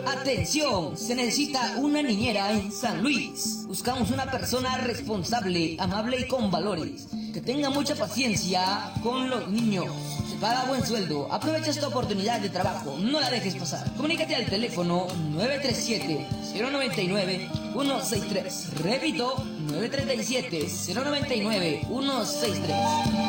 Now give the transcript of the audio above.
Atención, se necesita una niñera en San Luis. Buscamos una persona responsable, amable y con valores, que tenga mucha paciencia con los niños. Se paga buen sueldo. Aprovecha esta oportunidad de trabajo, no la dejes pasar. Comunícate al teléfono 937-099-163. Repito, 937-099-163.